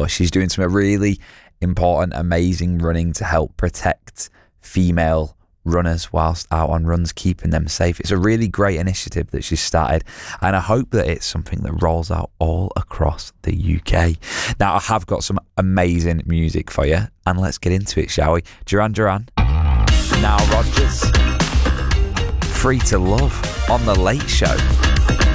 for. She's doing some really important, amazing running to help protect female runners whilst out on runs, keeping them safe. It's a really great initiative that she's started, and I hope that it's something that rolls out all across the UK. Now, I have got some amazing music for you, and let's get into it, shall we? Duran Duran, Nile Rodgers, Free to Love on The Late Show.